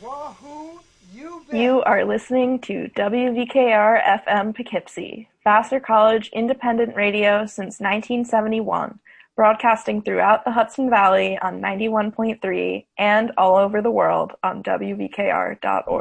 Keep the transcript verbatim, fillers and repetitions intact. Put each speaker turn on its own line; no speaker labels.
Wahoo, you bet.
You are listening to W V K R F M Poughkeepsie, Vassar College independent radio since nineteen seventy-one, broadcasting throughout the Hudson Valley on ninety-one point three and all over the world on W V K R dot org.